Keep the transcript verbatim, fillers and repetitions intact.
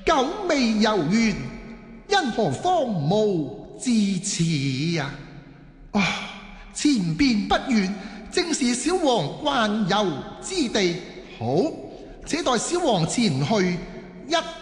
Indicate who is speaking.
Speaker 1: 久未遊園，因何方無至此呀？啊，前邊不遠，正是小王慣遊之地。好，且待小王前去一